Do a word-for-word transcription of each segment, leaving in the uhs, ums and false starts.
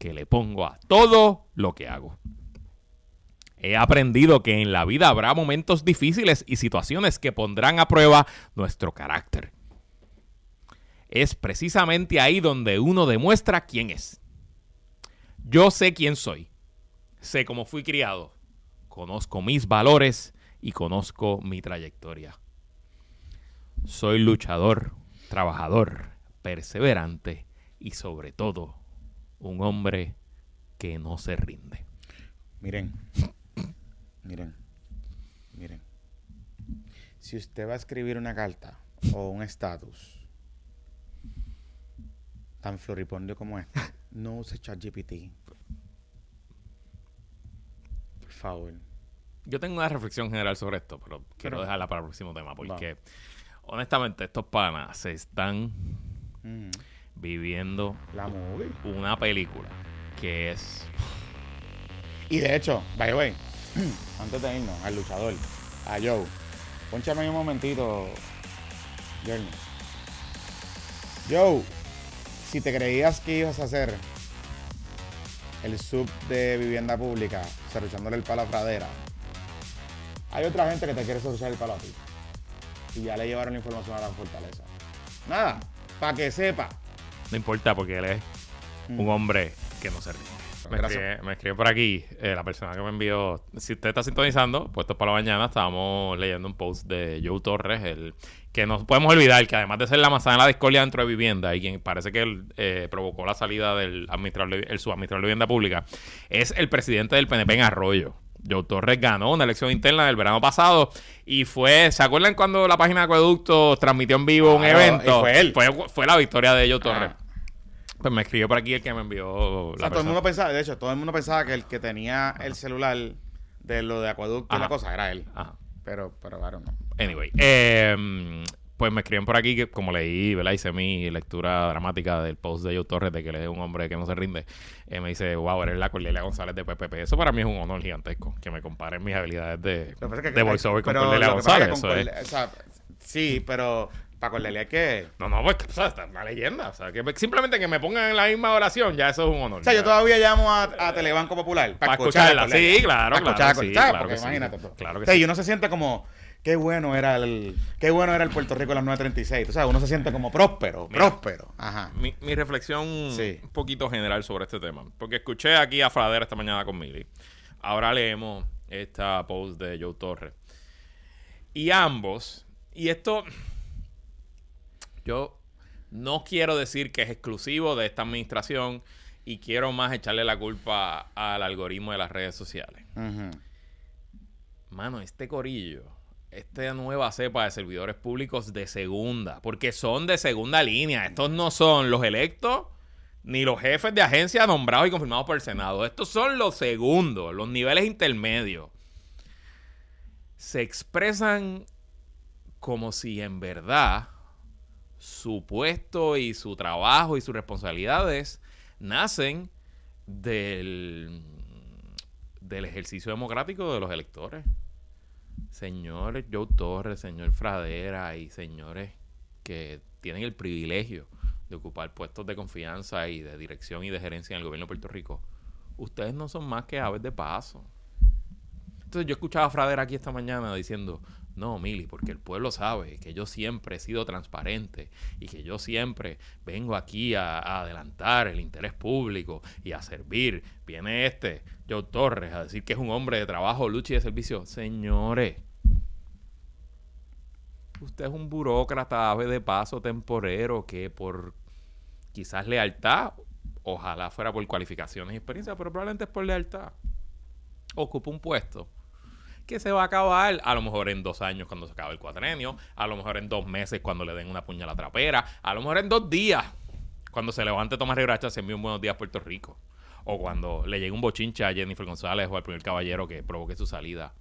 que le pongo a todo lo que hago. He aprendido que en la vida habrá momentos difíciles y situaciones que pondrán a prueba nuestro carácter. Es precisamente ahí donde uno demuestra quién es. Yo sé quién soy. Sé cómo fui criado. Conozco mis valores y conozco mi trayectoria. Soy luchador, trabajador, perseverante y sobre todo un hombre que no se rinde. Miren. Miren, miren, si usted va a escribir una carta o un estatus tan floripondio como este, no use ChatGPT. Por favor. Yo tengo una reflexión general sobre esto, pero quiero Pero, dejarla para el próximo tema, porque vamos. honestamente estos panas se están Mm. viviendo La movie. una película que es... Y de hecho, by the way, antes de irnos, al luchador, a Joe, pónchame ahí un momentito, Journey. Joe, si te creías que ibas a hacer el sub de vivienda pública, cerruchándole el palo a Pradera, hay otra gente que te quiere cerruchar el palo a ti. Y ya le llevaron la información a la fortaleza. Nada, para que sepa. No importa porque él es Mm. un hombre que no se rinde. Me escribe, me escribe por aquí eh, la persona que me envió. Si usted está sintonizando, puestos para la mañana, estábamos leyendo un post de Joe Torres, el que no podemos olvidar que además de ser la manzana de la discordia dentro de vivienda y quien parece que él, eh, provocó la salida del administrador, el subadministrador de vivienda pública, es el presidente del P N P en Arroyo. Joe Torres ganó una elección interna del verano pasado y fue, ¿se acuerdan cuando la página de Acueducto transmitió en vivo un Claro, evento? y fue él. Fue, fue la victoria de Joe Torres. Ah. Pues me escribió por aquí el que me envió O sea, la todo el mundo persona. pensaba, de hecho, todo el mundo pensaba que el que tenía el celular de lo de acueducto y Ajá. la cosa era él. Ajá. Pero, pero claro, no. Anyway, eh, pues me escriben por aquí que como leí, ¿verdad? Hice mi lectura dramática del post de Joe Torres de que él es un hombre que no se rinde. Eh, me dice, wow, eres la Cordelia González de P P P. Eso para mí es un honor gigantesco, que me comparen mis habilidades de, Lo que pasa es que- de voiceover con pero Cordelia lo que pasa es González. que con Eso es. Corde- o sea, sí, pero para Cordelia es que... No, no, pues, o sea, está una leyenda. O sea, que simplemente que me pongan en la misma oración, ya eso es un honor. O sea, yo todavía llamo a, a Telebanco Popular Para escuchar a escucharla. Cordelia. Sí, claro, Para claro. escuchar a sí, Cordelia, claro porque que sí. imagínate tú. Claro que O sea, sí. y uno se siente como... Qué bueno era el... Qué bueno era el Puerto Rico en las nueve treinta y seis. O sea, uno se siente como próspero, Mira. próspero. Ajá. Mi, mi reflexión Sí. un poquito general sobre este tema. Porque escuché aquí a Fradera esta mañana con Mili. Ahora leemos esta post de Joe Torres. Y ambos, y esto, yo no quiero decir que es exclusivo de esta administración y quiero más echarle la culpa al algoritmo de las redes sociales. Ujú. Mano, este corillo, esta nueva cepa de servidores públicos de segunda, porque son de segunda línea. Estos no son los electos ni los jefes de agencia nombrados y confirmados por el Senado. Estos son los segundos, los niveles intermedios. Se expresan como si en verdad su puesto y su trabajo y sus responsabilidades nacen del, del ejercicio democrático de los electores. Señores Joe Torres, señor Fradera y señores que tienen el privilegio de ocupar puestos de confianza y de dirección y de gerencia en el gobierno de Puerto Rico, ustedes no son más que aves de paso. Entonces yo escuchaba a Fradera aquí esta mañana diciendo, no, Mili, porque el pueblo sabe que yo siempre he sido transparente y que yo siempre vengo aquí a, a adelantar el interés público y a servir. Viene este Joe Torres a decir que es un hombre de trabajo, lucha y de servicio. Señores, usted es un burócrata, ave de paso temporero que por quizás lealtad, ojalá fuera por cualificaciones y experiencia, pero probablemente es por lealtad, ocupa un puesto que se va a acabar a lo mejor en dos años cuando se acabe el cuatrenio, a lo mejor en dos meses cuando le den una puña a la trapera, a lo mejor en dos días cuando se levante Tomás Rivera Chatz y envíe un buenos días a Puerto Rico, o cuando le llegue un bochinche a Jennifer González o al primer caballero que provoque su salida.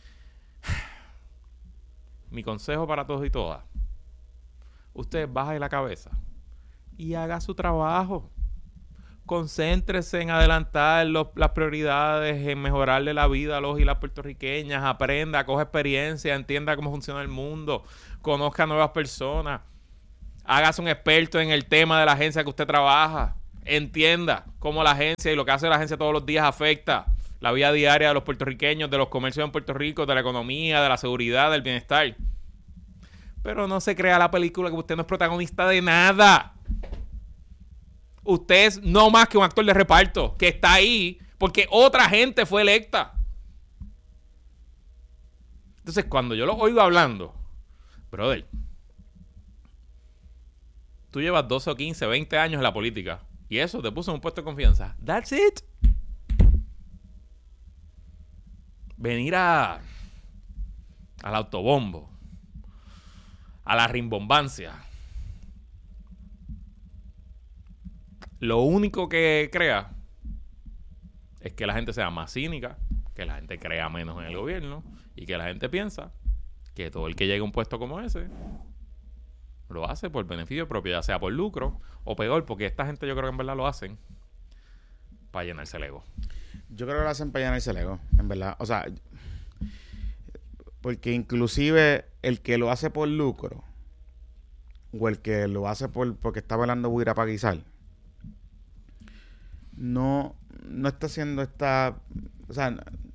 Mi consejo para todos y todas, usted baje la cabeza y haga su trabajo. Concéntrese en adelantar los, las prioridades, en mejorarle la vida a los y las puertorriqueñas, aprenda, coja experiencia, entienda cómo funciona el mundo, conozca a nuevas personas, hágase un experto en el tema de la agencia que usted trabaja, entienda cómo la agencia y lo que hace la agencia todos los días afecta la vida diaria de los puertorriqueños, de los comercios en Puerto Rico, de la economía, de la seguridad, del bienestar. Pero no se crea la película que usted no es protagonista de nada. Usted es no más que un actor de reparto que está ahí porque otra gente fue electa. Entonces, cuando yo lo oigo hablando, brother, tú llevas doce o quince, veinte años en la política y eso te puso en un puesto de confianza. That's it. Venir a al autobombo, a la rimbombancia. Lo único que crea es que la gente sea más cínica, que la gente crea menos en el gobierno y que la gente piensa que todo el que llegue a un puesto como ese lo hace por beneficio propio, ya sea por lucro o peor, porque esta gente yo creo que en verdad lo hacen para llenarse el ego. Yo creo que lo hacen para llenarse el ego, en verdad. O sea, porque inclusive el que lo hace por lucro o el que lo hace por porque está bailando buira para guisar, no, no está haciendo esta... O sea,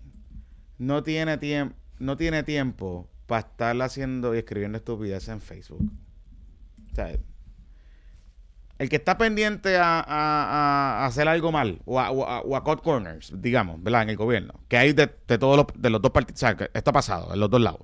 no tiene tiempo no tiene tiempo para estar haciendo y escribiendo estupideces en Facebook. O sea, el que está pendiente a, a, a hacer algo mal o a, o, a, o a cut corners, digamos, ¿verdad? En el gobierno, que hay de, de todos los, de los dos partidos, o sea, que esto ha pasado en los dos lados.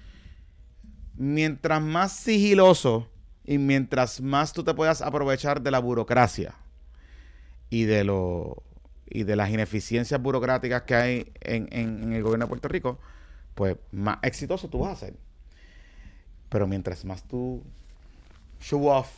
Mientras más sigiloso y mientras más tú te puedas aprovechar de la burocracia y de lo y de las ineficiencias burocráticas que hay en, en, en el gobierno de Puerto Rico, pues más exitoso tú vas a ser. Pero mientras más tú show off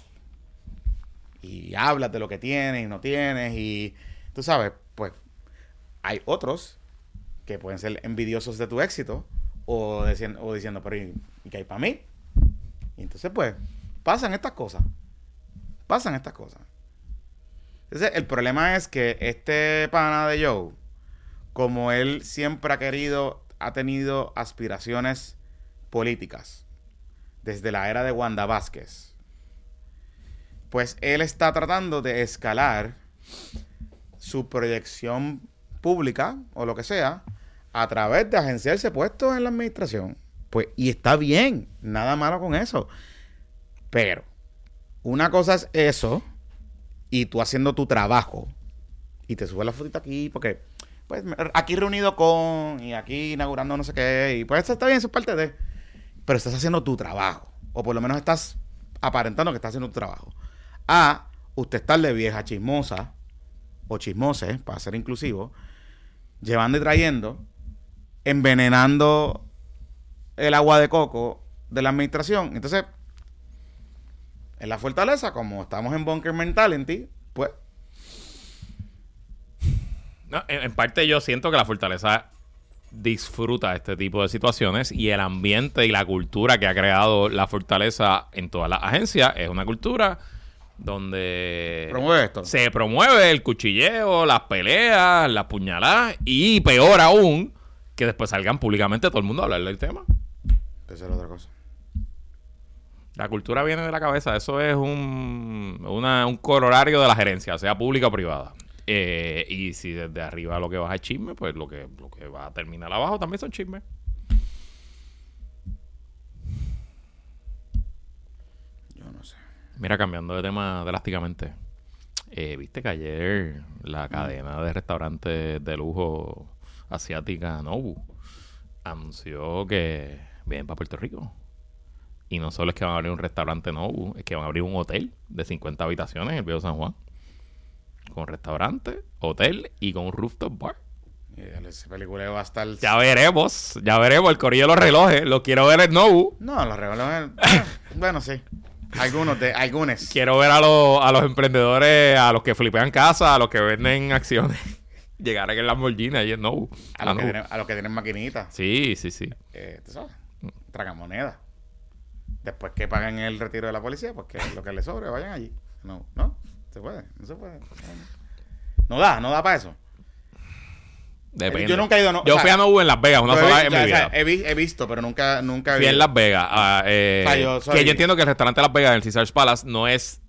y hablas de lo que tienes y no tienes y tú sabes, pues hay otros que pueden ser envidiosos de tu éxito o, diciendo, o diciendo, pero ¿y, y qué hay para mí? Y entonces pues pasan estas cosas. Pasan estas cosas. Entonces el problema es que este pana de Joe, como él siempre ha querido, ha tenido aspiraciones políticas desde la era de Wanda Vázquez, pues él está tratando de escalar su proyección pública o lo que sea a través de agenciarse puestos en la administración. Pues, y está bien, nada malo con eso. Pero una cosa es eso y tú haciendo tu trabajo y te subes la fotito aquí porque pues aquí reunido con y aquí inaugurando no sé qué y pues eso está bien, eso es parte de, pero estás haciendo tu trabajo o por lo menos estás aparentando que estás haciendo tu trabajo. A usted estar de vieja chismosa o chismose, para ser inclusivo, llevando y trayendo, envenenando el agua de coco de la administración. Entonces, en la fortaleza, como estamos en Bunker Mentality, pues... No, en, en parte yo siento que la fortaleza disfruta este tipo de situaciones y el ambiente y la cultura que ha creado la fortaleza en todas las agencias es una cultura donde promueve esto. Se promueve el cuchilleo, las peleas, las puñaladas y peor aún, que después salgan públicamente todo el mundo a hablar del tema. Esa es otra cosa. La cultura viene de la cabeza. Eso es un, una, un corolario de la gerencia, sea pública o privada. Eh, y si desde arriba lo que baja es chisme, pues lo que, lo que va a terminar abajo también son chismes. Yo no sé. Mira, cambiando de tema drásticamente. Eh, Viste que ayer la cadena de restaurantes de lujo asiática Nobu anunció que vienen para Puerto Rico. Y no solo es que van a abrir un restaurante Nobu, es que van a abrir un hotel de cincuenta habitaciones en el Viejo San Juan. Con restaurante, hotel y con un rooftop bar. Ese película va a estar... Ya veremos, ya veremos. El corillo de los relojes, lo quiero ver en Nobu. No, los relojes... Bueno, sí. Algunos, de, algunos. Quiero ver a los, a los emprendedores, a los que flipean casa, a los que venden acciones. Llegar a que el Lamborghini ahí en Nobu. A, los que tienen, a los que tienen maquinitas. Sí, sí, sí. Eh, ¿tú sabes? Tragamonedas. Después que paguen el retiro de la policía, pues que lo que les sobre, vayan allí. No, no. Se puede, no se puede. No da, no da para eso. Depende. Yo nunca he ido. No, yo o sea, fui a Nobu en Las Vegas una sola vez en ya, mi vida. O sea, he, vi, he visto, pero nunca, nunca he Fui visto. en Las Vegas. Uh, eh, o sea, yo soy... Que yo entiendo que el restaurante de Las Vegas, el Caesars Palace, no es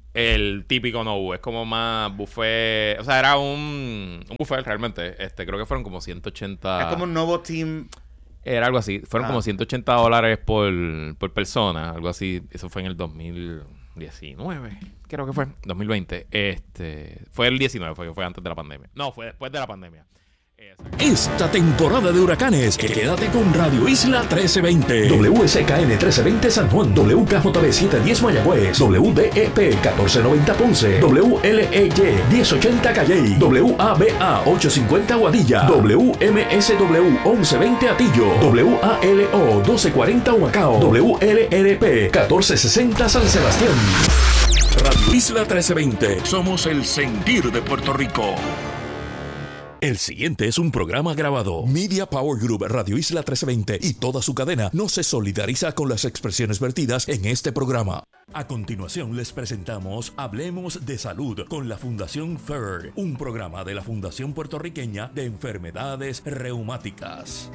el típico Nobu. Es como más buffet. O sea, era un, un buffet realmente. Este, creo que fueron como ciento ochenta. Es como un nuevo team. Era algo así. Fueron Ah. como ciento ochenta dólares por, por persona. Algo así. Eso fue en el dos mil diecinueve. Creo que fue. dos mil veinte. Este, fue el diecinueve, fue, fue antes de la pandemia. No, fue después de la pandemia. Esta temporada de huracanes, quédate con Radio Isla trece veinte, W S K N trece veinte San Juan, W K J B setecientos diez Mayagüez, W D E P catorce noventa Ponce, W L E Y diez ochenta Calley, W A B A ochocientos cincuenta Guadilla, W M S W once veinte Atillo, W A L O doce cuarenta Humacao, W L R P catorce sesenta San Sebastián. Radio Isla trece veinte, somos el sentir de Puerto Rico. El siguiente es un programa grabado. Media Power Group, Radio Isla trece veinte y toda su cadena no se solidariza con las expresiones vertidas en este programa. A continuación les presentamos Hablemos de Salud con la Fundación F E R, un programa de la Fundación Puertorriqueña de Enfermedades Reumáticas.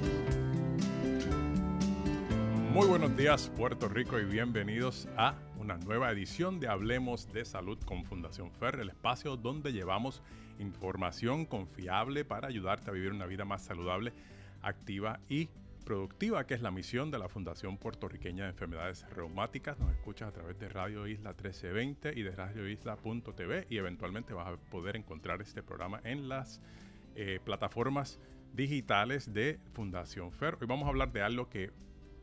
Muy buenos días, Puerto Rico, y bienvenidos a una nueva edición de Hablemos de Salud con Fundación F E R, el espacio donde llevamos información confiable para ayudarte a vivir una vida más saludable, activa y productiva, que es la misión de la Fundación Puertorriqueña de Enfermedades Reumáticas. Nos escuchas a través de Radio Isla trece veinte y de radio isla punto t v, y eventualmente vas a poder encontrar este programa en las eh, plataformas digitales de Fundación F E R. Hoy vamos a hablar de algo que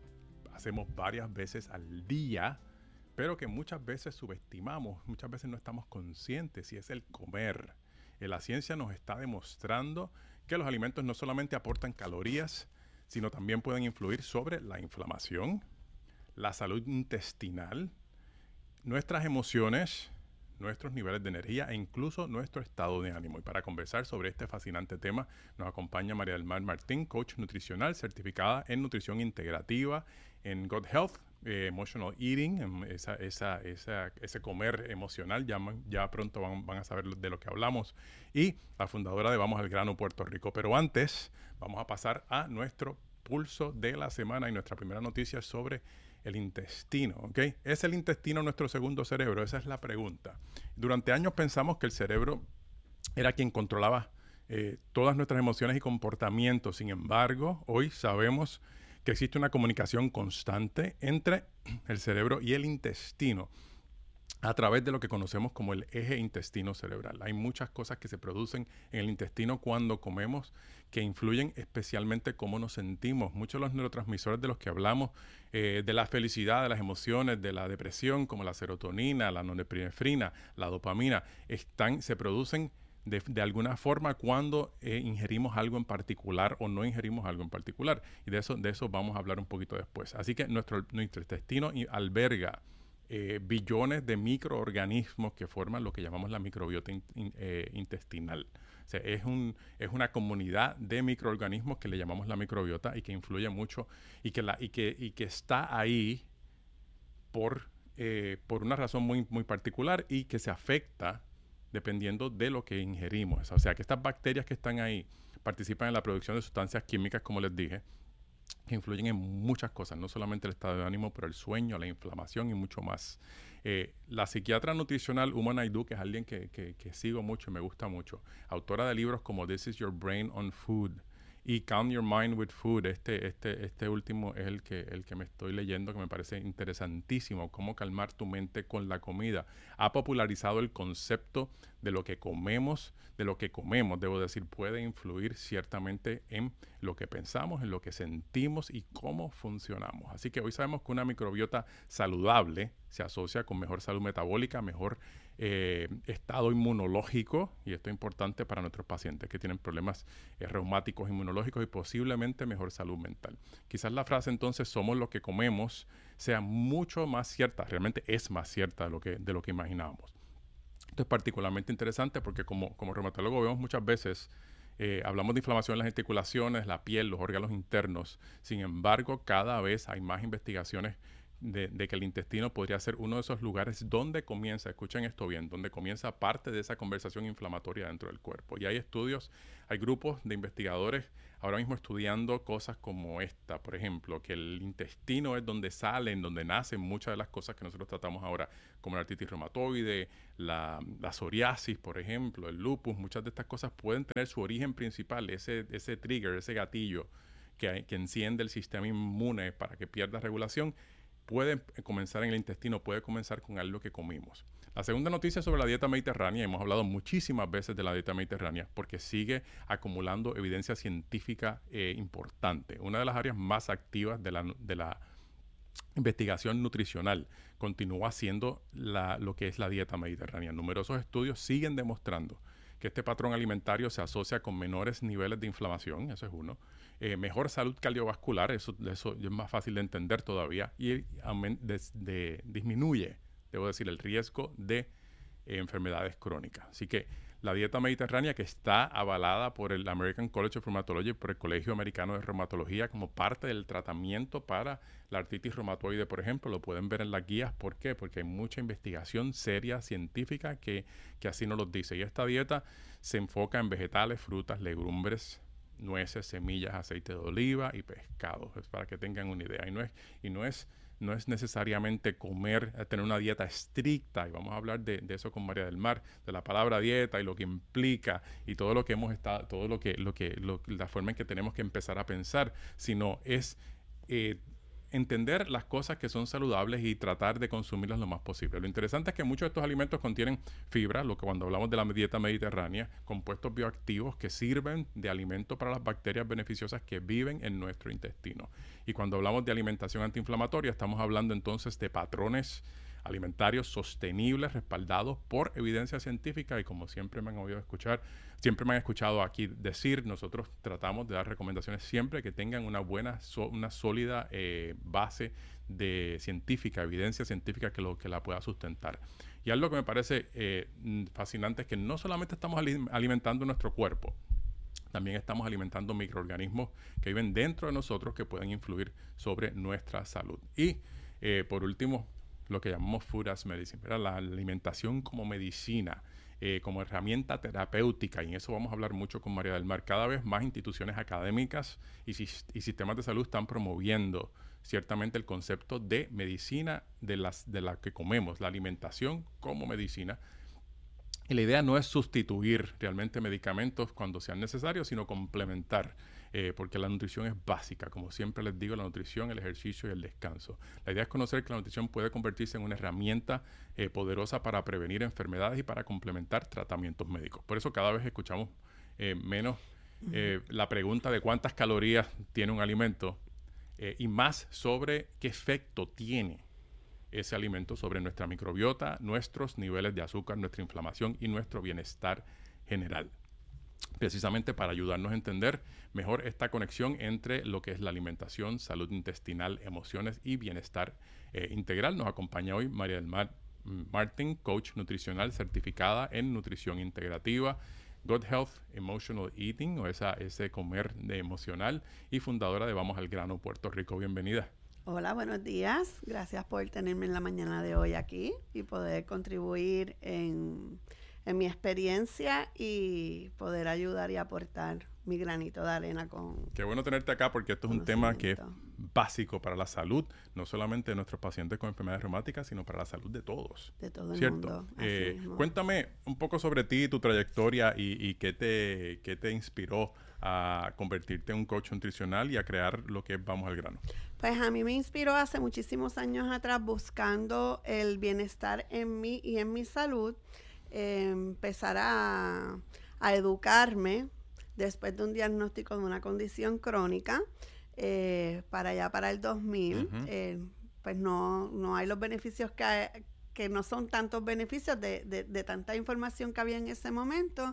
hacemos varias veces al día, pero que muchas veces subestimamos, muchas veces no estamos conscientes, y es el comer. Eh, la ciencia nos está demostrando que los alimentos no solamente aportan calorías, sino también pueden influir sobre la inflamación, la salud intestinal, nuestras emociones, nuestros niveles de energía e incluso nuestro estado de ánimo. Y para conversar sobre este fascinante tema nos acompaña María del Mar Martín, coach nutricional certificada en nutrición integrativa, en Gut Health, eh, Emotional Eating, esa, esa, esa, ese comer emocional. Ya, ya pronto van, van a saber de lo que hablamos. Y la fundadora de Vamos al Grano Puerto Rico. Pero antes vamos a pasar a nuestro pulso de la semana, y nuestra primera noticia es sobre el intestino, ¿ok? ¿Es el intestino nuestro segundo cerebro? Esa es la pregunta. Durante años pensamos que el cerebro era quien controlaba eh, todas nuestras emociones y comportamientos. Sin embargo, hoy sabemos que existe una comunicación constante entre el cerebro y el intestino a través de lo que conocemos como el eje intestino cerebral. Hay muchas cosas que se producen en el intestino cuando comemos que influyen especialmente cómo nos sentimos. Muchos de los neurotransmisores de los que hablamos, eh, de la felicidad, de las emociones, de la depresión, como la serotonina, la norepinefrina, la dopamina, están, se producen de, de alguna forma cuando eh, ingerimos algo en particular o no ingerimos algo en particular. Y de eso, de eso vamos a hablar un poquito después. Así que nuestro, nuestro intestino alberga Eh, billones de microorganismos que forman lo que llamamos la microbiota in, in, eh, intestinal. O sea, es, un, es una comunidad de microorganismos que le llamamos la microbiota y que influye mucho y que, la, y que, y que está ahí por, eh, por una razón muy, muy particular, y que se afecta dependiendo de lo que ingerimos. O sea, que estas bacterias que están ahí participan en la producción de sustancias químicas, como les dije, que influyen en muchas cosas, no solamente el estado de ánimo, pero el sueño, la inflamación y mucho más. Eh, la psiquiatra nutricional Uma Naidoo, que es alguien que, que, que sigo mucho y me gusta mucho, autora de libros como This is Your Brain on Food y Calm Your Mind with Food. Este, este, este último es el que, el que me estoy leyendo, que me parece interesantísimo, cómo calmar tu mente con la comida. Ha popularizado el concepto de lo que comemos, de lo que comemos, debo decir, puede influir ciertamente en lo que pensamos, en lo que sentimos y cómo funcionamos. Así que hoy sabemos que una microbiota saludable se asocia con mejor salud metabólica, mejor eh, estado inmunológico, y esto es importante para nuestros pacientes que tienen problemas eh, reumáticos inmunológicos, y posiblemente mejor salud mental. Quizás la frase entonces "somos lo que comemos" sea mucho más cierta, realmente es más cierta de lo que, de lo que imaginábamos. Esto es particularmente interesante porque como, como reumatólogo vemos muchas veces, eh, hablamos de inflamación en las articulaciones, la piel, los órganos internos. Sin embargo, cada vez hay más investigaciones de, de que el intestino podría ser uno de esos lugares donde comienza, escuchen esto bien, donde comienza parte de esa conversación inflamatoria dentro del cuerpo. Y hay estudios, hay grupos de investigadores ahora mismo estudiando cosas como esta, por ejemplo, que el intestino es donde salen, donde nacen muchas de las cosas que nosotros tratamos ahora, como la artritis reumatoide, la, la psoriasis, por ejemplo, el lupus. Muchas de estas cosas pueden tener su origen principal, ese, ese trigger, ese gatillo que, hay, que enciende el sistema inmune para que pierda regulación, puede comenzar en el intestino, puede comenzar con algo que comimos. La segunda noticia sobre la dieta mediterránea, hemos hablado muchísimas veces de la dieta mediterránea porque sigue acumulando evidencia científica eh, importante. Una de las áreas más activas de la, de la investigación nutricional continúa siendo la, lo que es la dieta mediterránea. Numerosos estudios siguen demostrando que este patrón alimentario se asocia con menores niveles de inflamación, eso es uno, eh, mejor salud cardiovascular, eso, eso es más fácil de entender todavía, y aumenta, de, de, disminuye, debo decir, el riesgo de eh, enfermedades crónicas. Así que la dieta mediterránea, que está avalada por el American College of Rheumatology, por el Colegio Americano de Reumatología, como parte del tratamiento para la artritis reumatoide, por ejemplo, lo pueden ver en las guías. ¿Por qué? Porque hay mucha investigación seria, científica, que, que así nos lo dice. Y esta dieta se enfoca en vegetales, frutas, legumbres, nueces, semillas, aceite de oliva y pescados. Es para que tengan una idea. Y no es, y no es No es necesariamente comer, tener una dieta estricta, y vamos a hablar de, de eso con María del Mar, de la palabra dieta y lo que implica y todo lo que hemos estado, todo lo que, lo que, lo, la forma en que tenemos que empezar a pensar, sino es eh, entender las cosas que son saludables y tratar de consumirlas lo más posible. Lo interesante es que muchos de estos alimentos contienen fibra, lo que cuando hablamos de la dieta mediterránea, compuestos bioactivos que sirven de alimento para las bacterias beneficiosas que viven en nuestro intestino. Y cuando hablamos de alimentación antiinflamatoria, estamos hablando entonces de patrones alimentarios sostenibles, respaldados por evidencia científica, y como siempre me han oído escuchar, siempre me han escuchado aquí decir, nosotros tratamos de dar recomendaciones siempre que tengan una buena, so, una sólida eh, base de científica, evidencia científica que, lo, que la pueda sustentar. Y algo que me parece eh, fascinante es que no solamente estamos alimentando nuestro cuerpo, también estamos alimentando microorganismos que viven dentro de nosotros que pueden influir sobre nuestra salud. Y eh, por último, lo que llamamos food as medicine, ¿verdad? La alimentación como medicina, eh, como herramienta terapéutica, y en eso vamos a hablar mucho con María del Mar. Cada vez más instituciones académicas y, y sistemas de salud están promoviendo ciertamente el concepto de medicina de, las, de la que comemos, la alimentación como medicina. Y la idea no es sustituir realmente medicamentos cuando sean necesarios, sino complementar, eh, porque la nutrición es básica. Como siempre les digo, la nutrición, el ejercicio y el descanso. La idea es conocer que la nutrición puede convertirse en una herramienta eh, poderosa para prevenir enfermedades y para complementar tratamientos médicos. Por eso cada vez escuchamos eh, menos eh, la pregunta de cuántas calorías tiene un alimento eh, y más sobre qué efecto tiene ese alimento sobre nuestra microbiota, nuestros niveles de azúcar, nuestra inflamación y nuestro bienestar general. Precisamente para ayudarnos a entender mejor esta conexión entre lo que es la alimentación, salud intestinal, emociones y bienestar eh, integral. Nos acompaña hoy María del Mar Martin, coach nutricional certificada en nutrición integrativa, Good Health Emotional Eating, o esa, ese comer de emocional, y fundadora de Vamos al Grano Puerto Rico. Bienvenida. Hola, buenos días. Gracias por tenerme en la mañana de hoy aquí y poder contribuir en, en mi experiencia y poder ayudar y aportar mi granito de arena con... Qué bueno tenerte acá, porque esto es un tema que es básico para la salud, no solamente de nuestros pacientes con enfermedades reumáticas, sino para la salud de todos. De todo el ¿cierto? mundo. Eh, cuéntame un poco sobre ti, tu trayectoria y, y qué te, qué te inspiró a convertirte en un coach nutricional y a crear lo que es Vamos al Grano. Pues a mí me inspiró hace muchísimos años atrás, buscando el bienestar en mí y en mi salud, eh, empezar a, a educarme después de un diagnóstico de una condición crónica, eh, para allá para el dos mil, uh-huh. eh, pues no, no hay los beneficios que, hay, que no son tantos beneficios de, de, de tanta información que había en ese momento,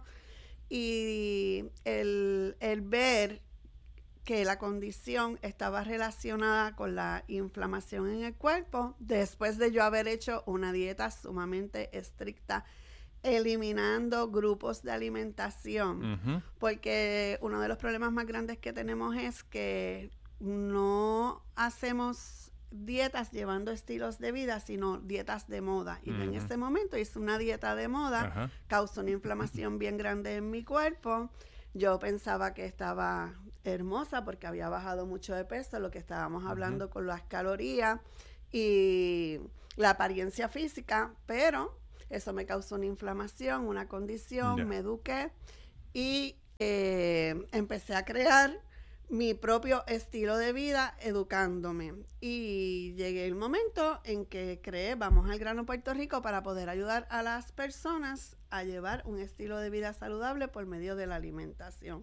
y el, el ver que la condición estaba relacionada con la inflamación en el cuerpo, después de yo haber hecho una dieta sumamente estricta, eliminando grupos de alimentación, uh-huh. porque uno de los problemas más grandes que tenemos es que no hacemos dietas llevando estilos de vida, sino dietas de moda. Y Ujú. en ese momento hice una dieta de moda, Ajá. causó una inflamación bien grande en mi cuerpo. Yo pensaba que estaba hermosa porque había bajado mucho de peso, lo que estábamos hablando con las calorías y la apariencia física, pero eso me causó una inflamación, una condición, Ya. me eduqué y eh, empecé a crear mi propio estilo de vida educándome. Y llegué el momento en que creé Vamos al Grano Puerto Rico para poder ayudar a las personas a llevar un estilo de vida saludable por medio de la alimentación.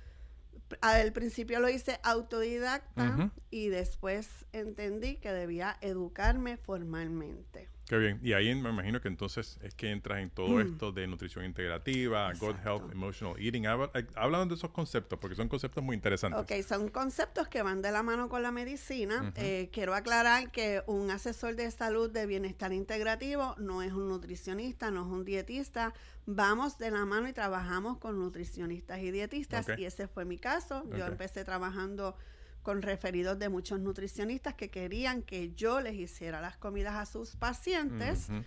Al principio lo hice autodidacta Ujú. y después entendí que debía educarme formalmente. Qué bien. Y ahí me imagino que entonces es que entras en todo esto de nutrición integrativa, good Exacto. health, emotional eating. Habla- eh, Háblanos de esos conceptos porque son conceptos muy interesantes. Ok, son conceptos que van de la mano con la medicina. Ujú. Eh, quiero aclarar que un asesor de salud de bienestar integrativo no es un nutricionista, no es un dietista. Vamos de la mano y trabajamos con nutricionistas y dietistas Ok. y ese fue mi caso. Yo Ok. empecé trabajando con referidos de muchos nutricionistas que querían que yo les hiciera las comidas a sus pacientes. Ujú.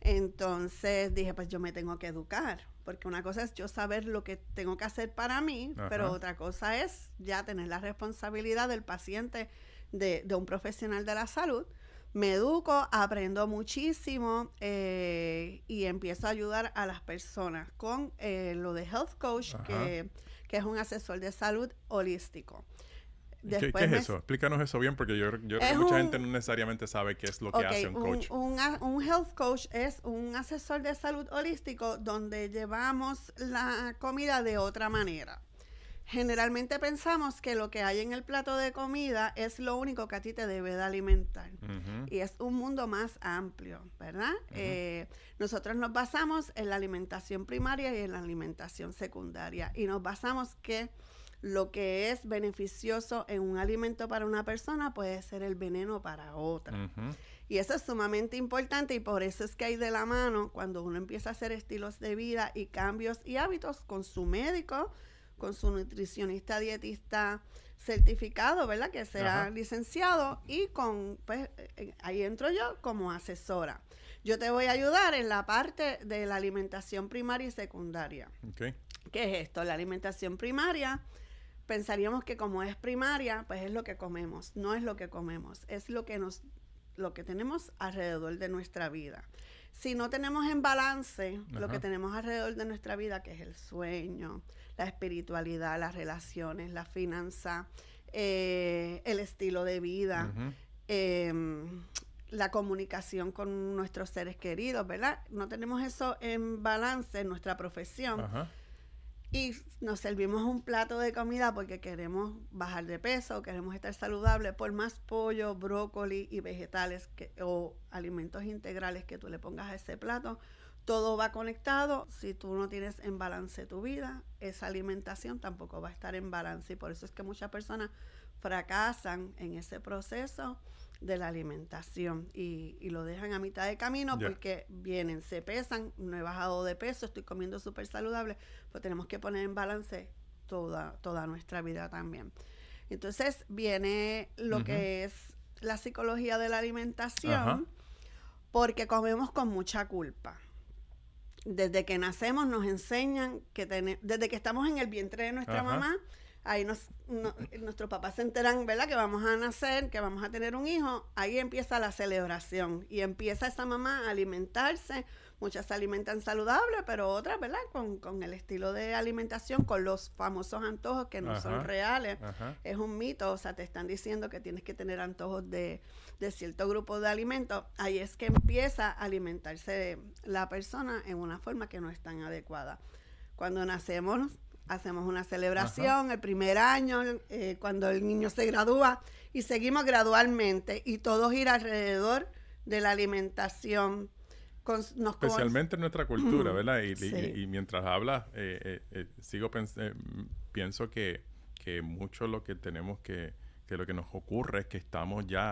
Entonces dije, pues yo me tengo que educar, porque una cosa es yo saber lo que tengo que hacer para mí, Ajá. pero otra cosa es ya tener la responsabilidad del paciente, de, de un profesional de la salud. Me educo, aprendo muchísimo eh, y empiezo a ayudar a las personas con eh, lo de Health Coach, Ajá. que, que es un asesor de salud holístico. ¿Qué, qué Después es me- eso? Explícanos eso bien porque yo, yo creo que Es mucha un- gente no necesariamente sabe qué es lo que Ok, hace un coach. Un, a- un health coach es un asesor de salud holístico donde llevamos la comida de otra manera. Generalmente pensamos que lo que hay en el plato de comida es lo único que a ti te debe de alimentar. Ujú. Y es un mundo más amplio, ¿verdad? Eh, nosotros nos basamos en la alimentación primaria y en la alimentación secundaria. Y nos basamos que lo que es beneficioso en un alimento para una persona puede ser el veneno para otra. Ujú. Y eso es sumamente importante y por eso es que hay de la mano cuando uno empieza a hacer estilos de vida y cambios y hábitos con su médico, con su nutricionista dietista certificado, ¿verdad? Que sea Ajá. licenciado y con, pues, eh, ahí entro yo como asesora. Yo te voy a ayudar en la parte de la alimentación primaria y secundaria. Ok. ¿Qué es esto? La alimentación primaria, pensaríamos que como es primaria, pues es lo que comemos. No es lo que comemos, es lo que nos, lo que tenemos alrededor de nuestra vida. Si no tenemos en balance lo Ajá. que tenemos alrededor de nuestra vida, que es el sueño, la espiritualidad, las relaciones, la finanza, eh, el estilo de vida, Ujú. eh, la comunicación con nuestros seres queridos, ¿verdad? No tenemos eso en balance en nuestra profesión Ajá. y nos servimos un plato de comida porque queremos bajar de peso, queremos estar saludables, por más pollo, brócoli y vegetales que, o alimentos integrales que tú le pongas a ese plato, todo va conectado. Si tú no tienes en balance tu vida, esa alimentación tampoco va a estar en balance y por eso es que muchas personas fracasan en ese proceso de la alimentación y, y lo dejan a mitad de camino Ya. porque vienen, se pesan, no he bajado de peso, estoy comiendo súper saludable, pues tenemos que poner en balance toda, toda nuestra vida también. Entonces viene lo Ujú. que es la psicología de la alimentación, Ajá. porque comemos con mucha culpa. Desde que nacemos nos enseñan que tene- desde que estamos en el vientre de nuestra Ajá. mamá, ahí nos, no- nuestros papás se enteran, ¿verdad? Que vamos a nacer, que vamos a tener un hijo, ahí empieza la celebración y empieza esa mamá a alimentarse. Muchas se alimentan saludable, pero otras, ¿verdad? Con, con el estilo de alimentación, con los famosos antojos que no Ajá. son reales. Ajá. Es un mito, o sea, te están diciendo que tienes que tener antojos de, de cierto grupo de alimentos. Ahí es que empieza a alimentarse la persona en una forma que no es tan adecuada. Cuando nacemos, hacemos una celebración, el primer año, eh, cuando el niño se gradúa, y seguimos gradualmente, y todo gira alrededor de la alimentación. Con, nos con- Especialmente en nuestra cultura, ¿verdad? Y, y- Sí. y mientras hablas, eh, eh, eh, sigo pens eh, m- pienso que, que mucho lo que tenemos que, que lo que nos ocurre es que estamos ya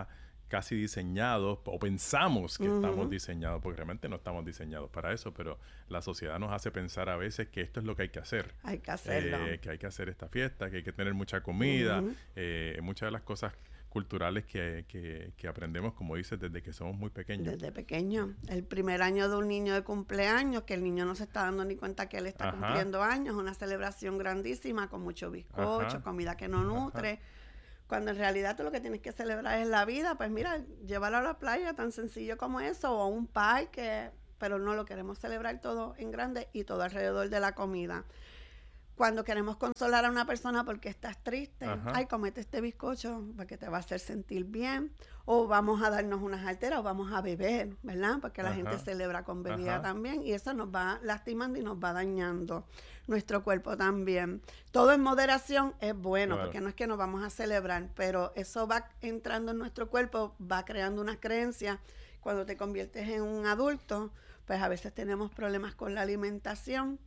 casi diseñados, o pensamos que Ujú. estamos diseñados, porque realmente no estamos diseñados para eso, pero la sociedad nos hace pensar a veces que esto es lo que hay que hacer. Hay que hacerlo. Eh, que hay que hacer esta fiesta, que hay que tener mucha comida, Ujú. eh, muchas de las cosas culturales que, que, que aprendemos, como dices, desde que somos muy pequeños. Desde pequeño. El primer año de un niño de cumpleaños, que el niño no se está dando ni cuenta que él está Ajá. cumpliendo años, una celebración grandísima con mucho bizcocho, Ajá. comida que no nutre. Cuando en realidad tú lo que tienes que celebrar es la vida, pues mira, llévalo a la playa, tan sencillo como eso, o a un parque, pero no lo queremos celebrar todo en grande y todo alrededor de la comida. Cuando queremos consolar a una persona porque estás triste, Ajá. ay, comete este bizcocho porque te va a hacer sentir bien, o vamos a darnos unas alteras, o vamos a beber, ¿verdad? Porque la Ajá. gente celebra con bebida Ajá. también, y eso nos va lastimando y nos va dañando nuestro cuerpo también. Todo en moderación es bueno, Claro. porque no es que nos vamos a celebrar, pero eso va entrando en nuestro cuerpo, va creando unas creencias. Cuando te conviertes en un adulto, pues a veces tenemos problemas con la alimentación,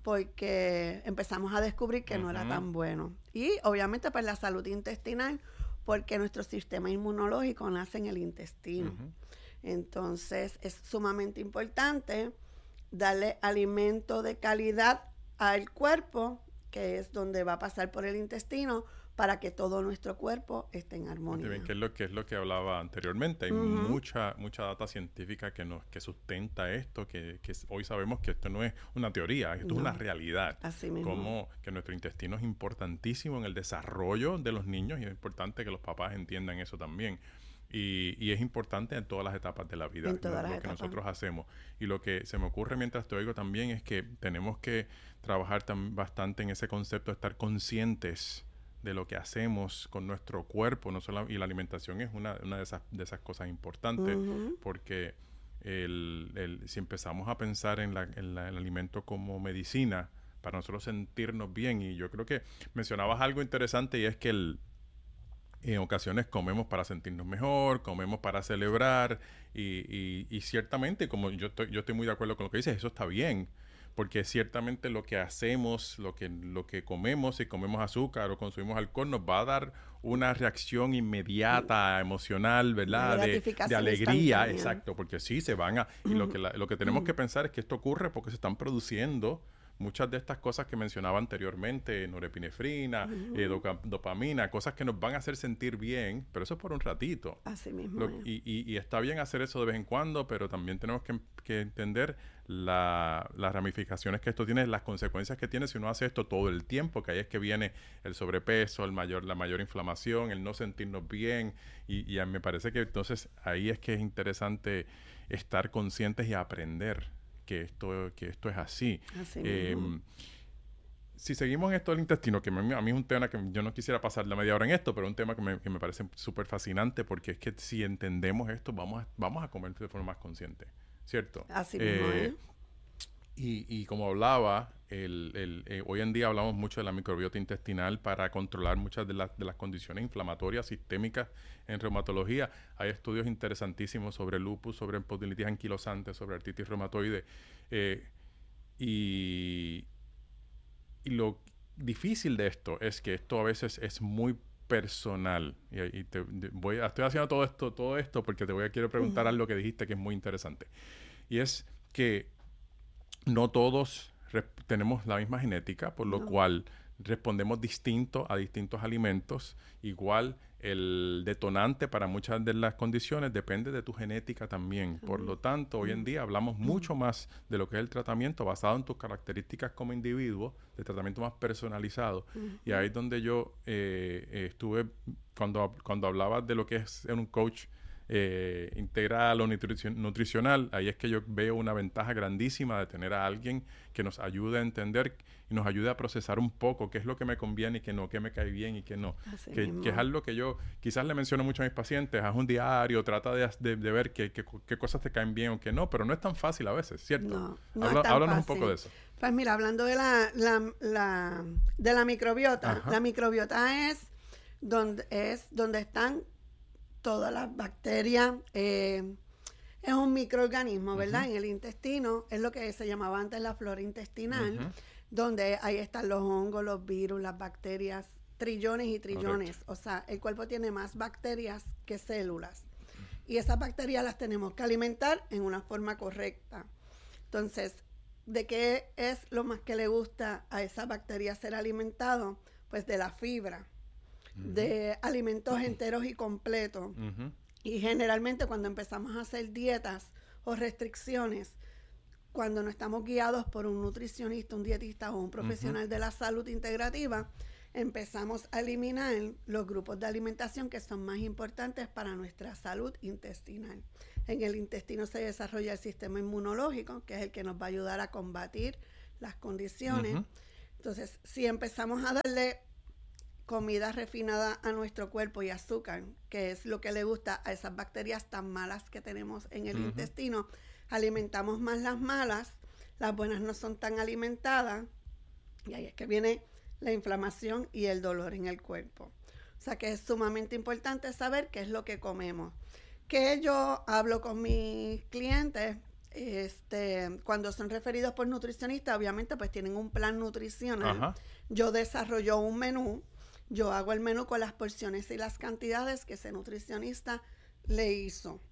porque empezamos a descubrir que no era Ujú. tan bueno. Y obviamente pues la salud intestinal, porque nuestro sistema inmunológico nace en el intestino. Ujú. Entonces es sumamente importante darle alimento de calidad al cuerpo, que es donde va a pasar por el intestino, para que todo nuestro cuerpo esté en armonía. Bien, que es lo que es lo que hablaba anteriormente. Hay Ujú. mucha mucha data científica que nos que sustenta esto, que, que hoy sabemos que esto no es una teoría, esto No. es una realidad. Así mismo. Como que nuestro intestino es importantísimo en el desarrollo de los niños y es importante que los papás entiendan eso también. Y, y es importante en todas las etapas de la vida, En todas lo, las lo que etapas. nosotros hacemos. Y lo que se me ocurre mientras te oigo también es que tenemos que trabajar tam- bastante en ese concepto de estar conscientes de lo que hacemos con nuestro cuerpo, no solo, y la alimentación es una, una de, esas, de esas cosas importantes, Ujú. porque el, el, si empezamos a pensar en, la, en la, el alimento como medicina, para nosotros sentirnos bien, y yo creo que mencionabas algo interesante, y es que el, en ocasiones comemos para sentirnos mejor, comemos para celebrar, y, y, y ciertamente, como yo estoy, yo estoy muy de acuerdo con lo que dices, eso está bien, porque ciertamente lo que hacemos, lo que, lo que comemos, si comemos azúcar o consumimos alcohol, nos va a dar una reacción inmediata, emocional, ¿verdad? Una De, de gratificación alegría, instantánea. exacto, porque sí, se van a... Y lo que, la- lo que tenemos que pensar es que esto ocurre porque se están produciendo muchas de estas cosas que mencionaba anteriormente, norepinefrina, eh, doca- dopamina, cosas que nos van a hacer sentir bien, pero eso es por un ratito. Así mismo. Lo- es. y, y- y está bien hacer eso de vez en cuando, pero también tenemos que, que entender la- las ramificaciones que esto tiene, las consecuencias que tiene si uno hace esto todo el tiempo, que ahí es que viene el sobrepeso, el mayor, la mayor inflamación, el no sentirnos bien, y, y a- me parece que entonces ahí es que es interesante estar conscientes y aprender que esto, que esto es así. Así Eh, mismo. si seguimos en esto del intestino, que me- a mí es un tema que yo no quisiera pasar la media hora en esto, pero un tema que me, que me parece súper fascinante, porque es que si entendemos esto, vamos a, vamos a comer de forma más consciente, ¿cierto? Así mismo, ¿eh? Y, y como hablaba, el, el, eh, hoy en día hablamos mucho de la microbiota intestinal para controlar muchas de, las de las condiciones inflamatorias sistémicas en reumatología. Hay estudios interesantísimos sobre lupus, sobre espondilitis anquilosante, sobre artritis reumatoide. Eh, y, y lo difícil de esto es que esto a veces es muy personal. Y, y te, de- voy a- estoy haciendo todo esto, todo esto porque te voy a quiero preguntar algo que dijiste que es muy interesante. Y es que no todos re- tenemos la misma genética, por lo No. cual respondemos distinto a distintos alimentos. Igual el detonante para muchas de las condiciones depende de tu genética también. Por lo tanto, hoy en día hablamos mucho más de lo que es el tratamiento basado en tus características como individuo, de tratamiento más personalizado. Y ahí es donde yo eh, eh, estuve, cuando, cuando hablabas de lo que es ser un coach eh, integral o nutrici- nutricional, ahí es que yo veo una ventaja grandísima de tener a alguien que nos ayude a entender y nos ayude a procesar un poco qué es lo que me conviene y qué no, qué me cae bien y qué no. Así Que, mismo. que es algo que yo quizás le menciono mucho a mis pacientes, haz un diario, trata de, de, de ver qué, qué, qué cosas te caen bien o qué no, pero no es tan fácil a veces, ¿cierto? No, no Habla- es tan háblanos un fácil. poco de eso. Pues mira, hablando de la, la, la- de la microbiota, Ajá. la microbiota es donde, es donde están todas las bacterias. eh, es un microorganismo, ¿verdad? En el intestino es lo que se llamaba antes la flora intestinal, Ujú. donde ahí están los hongos, los virus, las bacterias, trillones y trillones. O sea, el cuerpo tiene más bacterias que células. Y esas bacterias las tenemos que alimentar en una forma correcta. Entonces, ¿de qué es lo más que le gusta a esas bacterias ser alimentado? Pues de la fibra, uh-huh. de alimentos enteros y completos. Uh-huh. Y generalmente cuando empezamos a hacer dietas o restricciones, cuando no estamos guiados por un nutricionista, un dietista o un profesional uh-huh. de la salud integrativa, empezamos a eliminar los grupos de alimentación que son más importantes para nuestra salud intestinal. En el intestino se desarrolla el sistema inmunológico, que es el que nos va a ayudar a combatir las condiciones. Uh-huh. Entonces, si empezamos a darle comida refinada a nuestro cuerpo y azúcar, que es lo que le gusta a esas bacterias tan malas que tenemos en el uh-huh. intestino, alimentamos más las malas, las buenas no son tan alimentadas, y ahí es que viene la inflamación y el dolor en el cuerpo. O sea que es sumamente importante saber qué es lo que comemos. Que yo hablo con mis clientes, este, cuando son referidos por nutricionistas, obviamente pues tienen un plan nutricional. Ajá. Yo desarrollo un menú, yo hago el menú con las porciones y las cantidades que ese nutricionista le hizo.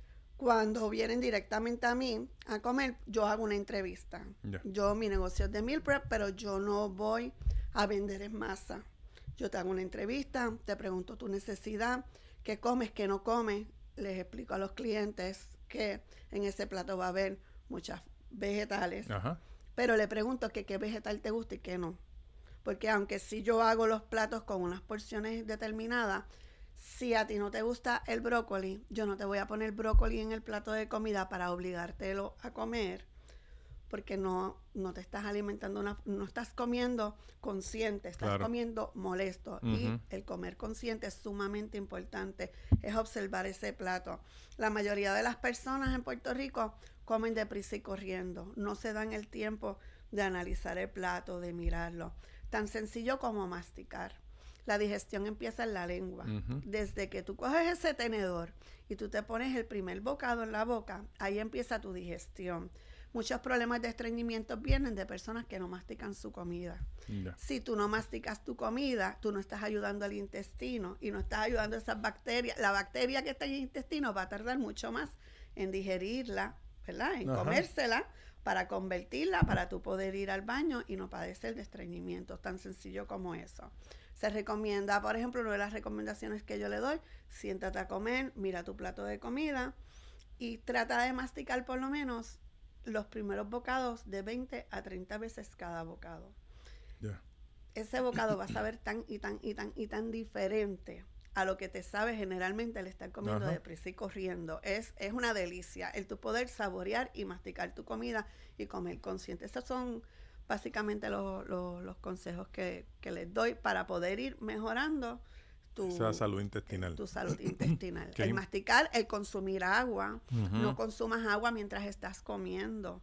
Cuando vienen directamente a mí a comer, yo hago una entrevista. Yeah. Yo, mi negocio es de meal prep, pero yo no voy a vender en masa. Yo te hago una entrevista, te pregunto tu necesidad, qué comes, qué no comes. Les explico a los clientes que en ese plato va a haber muchas vegetales. Ajá. Pero le pregunto que qué vegetal te gusta y qué no. Porque aunque sí yo hago los platos con unas porciones determinadas, si a ti no te gusta el brócoli, yo no te voy a poner brócoli en el plato de comida para obligártelo a comer, porque no, no te estás alimentando, una, no estás comiendo consciente, estás claro. comiendo molesto. Uh-huh. Y el comer consciente es sumamente importante, es observar ese plato. La mayoría de las personas en Puerto Rico comen deprisa y corriendo, no se dan el tiempo de analizar el plato, de mirarlo. Tan sencillo como masticar. La digestión empieza en la lengua. Uh-huh. Desde que tú coges ese tenedor y tú te pones el primer bocado en la boca, ahí empieza tu digestión. Muchos problemas de estreñimiento vienen de personas que no mastican su comida. Yeah. Si tú no masticas tu comida, tú no estás ayudando al intestino y no estás ayudando a esas bacterias. La bacteria que está en el intestino va a tardar mucho más en digerirla, ¿verdad? En Ajá. comérsela, para convertirla, para tú poder ir al baño y no padecer de estreñimiento. Tan sencillo como eso. Se recomienda, por ejemplo, una de las recomendaciones que yo le doy, siéntate a comer, mira tu plato de comida y trata de masticar por lo menos los primeros bocados de veinte a treinta veces cada bocado. Yeah. Ese bocado va a saber tan y tan y tan y tan diferente a lo que te sabe generalmente el estar comiendo Ajá. deprisa y corriendo. Es, es una delicia el tu poder saborear y masticar tu comida y comer consciente. Esos son básicamente los, los, los consejos que, que les doy para poder ir mejorando tu Esa salud intestinal. Tu salud intestinal. El masticar, el consumir agua. Uh-huh. No consumas agua mientras estás comiendo.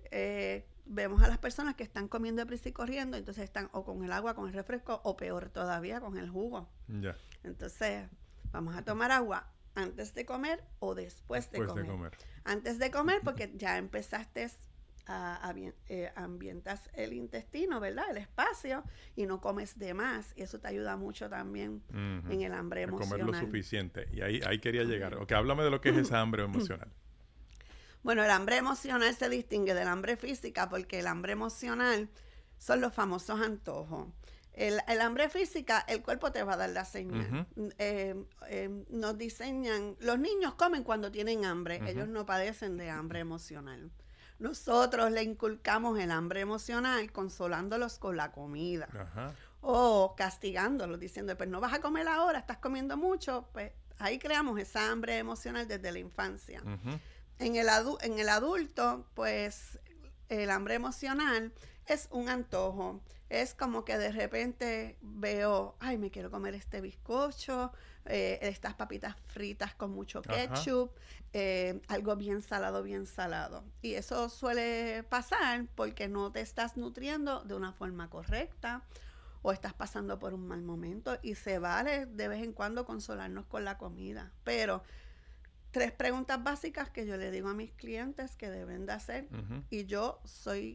Eh, vemos a las personas que están comiendo deprisa y corriendo, entonces están o con el agua, con el refresco, o peor todavía, con el jugo. Yeah. Entonces, vamos a tomar agua antes de comer o después, después de, comer. de comer. Antes de comer, porque ya empezaste a, a eh, ambientas el intestino, ¿verdad? El espacio, y no comes de más. Y eso te ayuda mucho también uh-huh. en el hambre emocional. A comer lo suficiente. Y ahí, ahí quería llegar. Ok, háblame de lo que es esa hambre emocional. Bueno, el hambre emocional se distingue del hambre física porque el hambre emocional son los famosos antojos. El, el hambre física, el cuerpo te va a dar la señal. Uh-huh. Eh, eh, nos diseñan, los niños comen cuando tienen hambre, uh-huh. ellos no padecen de hambre emocional. Nosotros le inculcamos el hambre emocional consolándolos con la comida. Uh-huh. O castigándolos, diciendo, pues no vas a comer ahora, estás comiendo mucho. Pues ahí creamos esa hambre emocional desde la infancia. Uh-huh. En el, adu- en el adulto, pues el hambre emocional es un antojo. Es como que de repente veo, ay, me quiero comer este bizcocho, eh, estas papitas fritas con mucho ketchup, eh, algo bien salado, bien salado. Y eso suele pasar porque no te estás nutriendo de una forma correcta o estás pasando por un mal momento. Y se vale de vez en cuando consolarnos con la comida. Pero tres preguntas básicas que yo le digo a mis clientes que deben de hacer. Uh-huh. Y yo soy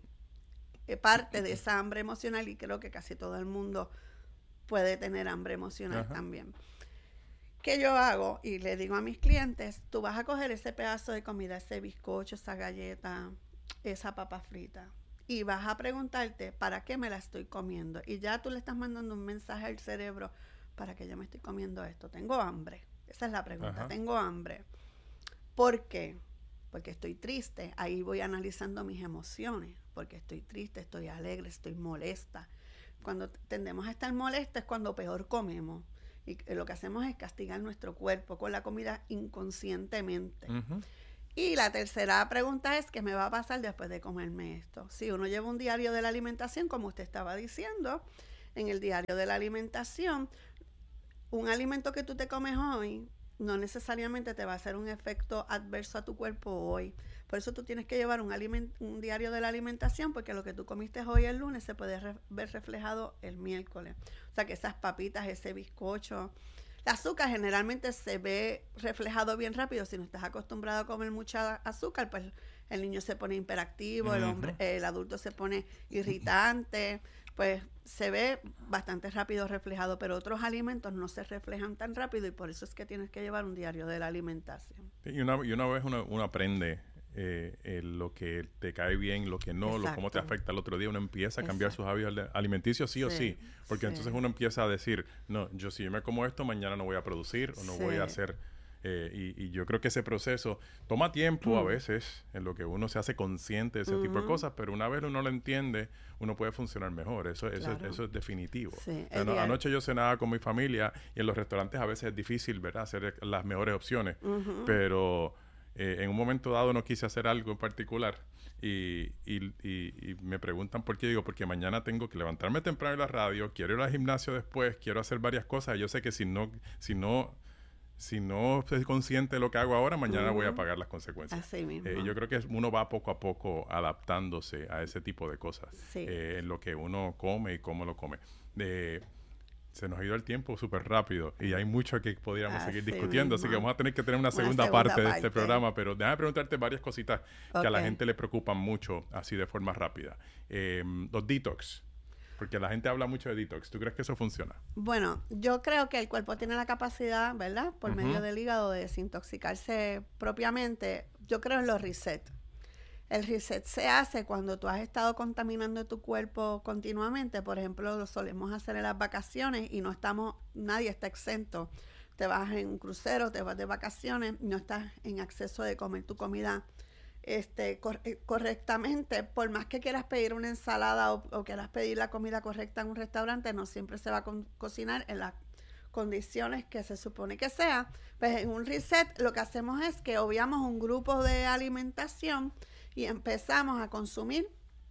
parte de esa hambre emocional y creo que casi todo el mundo puede tener hambre emocional uh-huh. también. ¿qué yo hago? Y le digo a mis clientes, tú vas a coger ese pedazo de comida, ese bizcocho, esa galleta, esa papa frita, y vas a preguntarte, ¿para qué me la estoy comiendo? Y ya tú le estás mandando un mensaje al cerebro, ¿para qué yo me estoy comiendo esto? Tengo hambre. Esa es la pregunta. Ajá. Tengo hambre. ¿Por qué? Porque estoy triste. Ahí voy analizando mis emociones. Porque estoy triste, estoy alegre, estoy molesta. Cuando tendemos a estar molestos es cuando peor comemos. Y lo que hacemos es castigar nuestro cuerpo con la comida inconscientemente. Uh-huh. Y la tercera pregunta es, ¿qué me va a pasar después de comerme esto? Si uno lleva un diario de la alimentación, como usted estaba diciendo, en el diario de la alimentación, un alimento que tú te comes hoy no necesariamente te va a hacer un efecto adverso a tu cuerpo hoy. Por eso tú tienes que llevar un, aliment- un diario de la alimentación, porque lo que tú comiste hoy el lunes se puede re- ver reflejado el miércoles. O sea que esas papitas, ese bizcocho, el azúcar generalmente se ve reflejado bien rápido. Si no estás acostumbrado a comer mucha azúcar, pues el niño se pone hiperactivo, uh-huh. el hombre, el adulto se pone irritante, pues se ve bastante rápido reflejado, pero otros alimentos no se reflejan tan rápido y por eso es que tienes que llevar un diario de la alimentación. Y una, y una vez uno, uno aprende eh, eh, lo que te cae bien, lo que no, lo, cómo te afecta el otro día, uno empieza a cambiar Exacto. sus hábitos alimenticios sí, sí o sí, porque sí. entonces uno empieza a decir, no, yo si yo me como esto, mañana no voy a producir o no sí. voy a hacer... Eh, y, y yo creo que ese proceso toma tiempo mm. a veces en lo que uno se hace consciente de ese mm-hmm. tipo de cosas, pero una vez uno lo entiende, uno puede funcionar mejor. Eso, eso, claro. es, eso es definitivo. Sí, o sea, anoche yo cenaba con mi familia y en los restaurantes a veces es difícil, ¿verdad?, hacer las mejores opciones, mm-hmm. pero eh, en un momento dado no quise hacer algo en particular y, y, y, y me preguntan por qué. Digo, porque mañana tengo que levantarme temprano en la radio, quiero ir al gimnasio después, quiero hacer varias cosas y yo sé que si no... Si no Si no soy consciente de lo que hago ahora, mañana uh-huh. voy a pagar las consecuencias. Así mismo. Eh, yo creo que uno va poco a poco adaptándose a ese tipo de cosas. Sí. Eh, en lo que uno come y cómo lo come. Eh, se nos ha ido el tiempo súper rápido y hay mucho que podríamos así seguir discutiendo. Mismo. Así que vamos a tener que tener una, una segunda, segunda parte, parte de este programa. Pero déjame preguntarte varias cositas okay. que a la gente le preocupan mucho así de forma rápida. Eh, los detox. Porque la gente habla mucho de detox. ¿Tú crees que eso funciona? Bueno, yo creo que el cuerpo tiene la capacidad, ¿verdad?, por uh-huh. medio del hígado de desintoxicarse propiamente. Yo creo en los resets. El reset se hace cuando tú has estado contaminando tu cuerpo continuamente. Por ejemplo, lo solemos hacer en las vacaciones y no estamos, nadie está exento. Te vas en un crucero, te vas de vacaciones, no estás en acceso de comer tu comida Este, cor- correctamente, por más que quieras pedir una ensalada o, o quieras pedir la comida correcta en un restaurante, no siempre se va a con- cocinar en las condiciones que se supone que sea. Pues en un reset lo que hacemos es que obviamos un grupo de alimentación y empezamos a consumir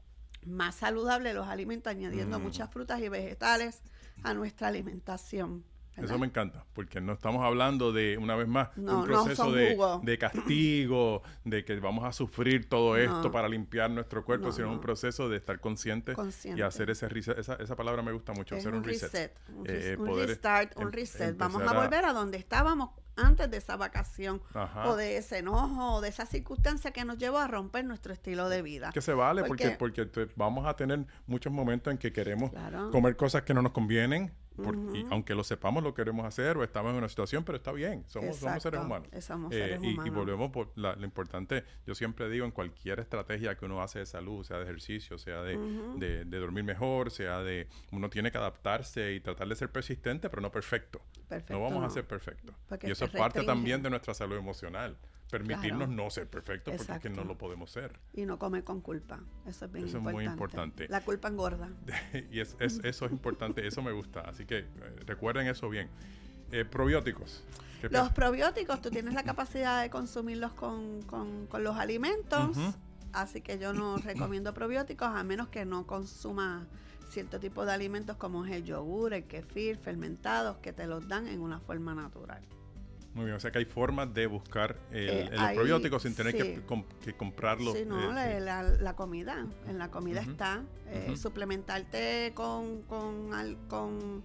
más saludable los alimentos, añadiendo mm. muchas frutas y vegetales a nuestra alimentación. ¿verdad? Eso me encanta, porque no estamos hablando de, una vez más, no, un proceso no de, de castigo, de que vamos a sufrir todo esto no. para limpiar nuestro cuerpo, no, sino no. un proceso de estar consciente, consciente. y hacer ese reset. Esa, esa palabra me gusta mucho, es hacer un, un reset. reset. Un, eh, un poder restart, un reset. Em, vamos a volver a donde estábamos antes de esa vacación, Ajá. o de ese enojo, o de esa circunstancia que nos llevó a romper nuestro estilo de vida. Que se vale, porque, porque, porque te, vamos a tener muchos momentos en que queremos claro. comer cosas que no nos convienen, por, uh-huh. y aunque lo sepamos lo queremos hacer o estamos en una situación, pero está bien, somos, somos seres humanos. Somos eh, seres y, humanos. Y volvemos por la, lo importante, yo siempre digo, en cualquier estrategia que uno hace de salud, sea de ejercicio, sea de, uh-huh. de, de dormir mejor, sea de, uno tiene que adaptarse y tratar de ser persistente, pero no perfecto. Perfecto no vamos no. a ser perfectos. Porque y eso es parte también de nuestra salud emocional. Permitirnos claro. no ser perfectos porque es que no lo podemos ser. Y no comer con culpa. Eso es bien eso importante. Eso es muy importante. La culpa engorda. y es, es, eso es importante. Eso me gusta. Así que eh, recuerden eso bien. Eh, probióticos. Los piensas? Probióticos, tú tienes la capacidad de consumirlos con, con, con los alimentos. Uh-huh. Así que yo no recomiendo probióticos a menos que no consuma cierto tipo de alimentos como es el yogur, el kefir, fermentados, que te los dan en una forma natural. Muy bien, o sea que hay formas de buscar el, eh, el ahí, probiótico sin tener sí. que, com, que comprarlo. Sí, no, eh, la, la, la comida, en la comida uh-huh. está. Eh, uh-huh. Suplementarte con, con, con...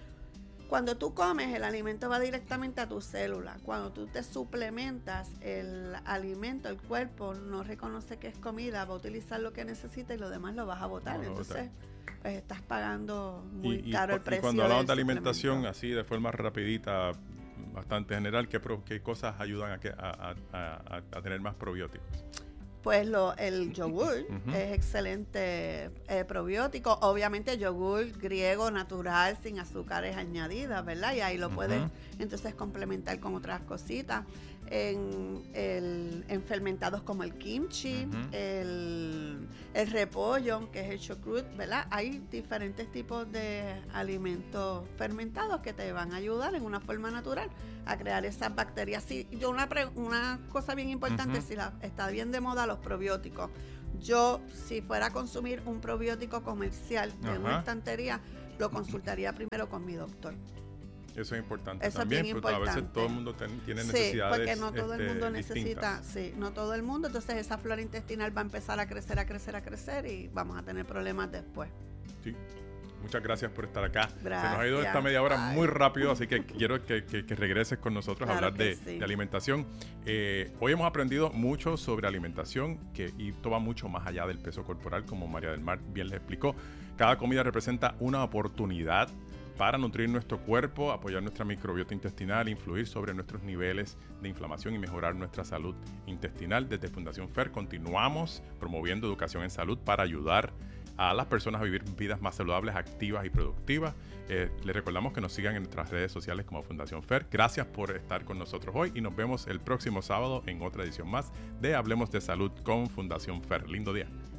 Cuando tú comes, el alimento va directamente a tu célula. Cuando tú te suplementas el alimento, el cuerpo no reconoce que es comida, va a utilizar lo que necesita y lo demás lo vas a botar. No, Entonces, pues estás pagando muy y, caro y, el precio. Y cuando hablamos de alimentación, así de forma rapidita, bastante general, ¿qué, pro, qué cosas ayudan a, que, a, a, a, a tener más probióticos? Pues lo, el yogur Uh-huh. es excelente eh, probiótico. Obviamente yogur griego natural sin azúcares añadidas, ¿verdad? Y ahí lo Uh-huh. puedes entonces complementar con otras cositas. En, el, en fermentados como el kimchi, Uh-huh. el, el repollo, que es el chucrut, ¿verdad? Hay diferentes tipos de alimentos fermentados que te van a ayudar en una forma natural a crear esas bacterias. Sí, yo una, pre, una cosa bien importante, Uh-huh. si la, está bien de moda los probióticos. Yo, si fuera a consumir un probiótico comercial de Ajá. una estantería, lo consultaría primero con mi doctor. Eso es importante Eso es también, bien porque a veces importante. todo el mundo ten, tiene Sí, necesidades porque no todo el este, mundo necesita, distintas. sí, no todo el mundo, entonces esa flora intestinal va a empezar a crecer, a crecer, a crecer y vamos a tener problemas después. Sí. Muchas gracias por estar acá. Gracias. Se nos ha ido esta media hora Bye. muy rápido, así que quiero que, que, que regreses con nosotros Claro a hablar que de, sí. de alimentación. Eh, hoy hemos aprendido mucho sobre alimentación que, y esto va mucho más allá del peso corporal, como María del Mar bien les explicó. Cada comida representa una oportunidad para nutrir nuestro cuerpo, apoyar nuestra microbiota intestinal, influir sobre nuestros niveles de inflamación y mejorar nuestra salud intestinal. Desde Fundación Fer continuamos promoviendo educación en salud para ayudar a las personas a vivir vidas más saludables, activas y productivas. Eh, les recordamos que nos sigan en nuestras redes sociales como Fundación Fer. Gracias por estar con nosotros hoy y nos vemos el próximo sábado en otra edición más de Hablemos de Salud con Fundación Fer. Lindo día.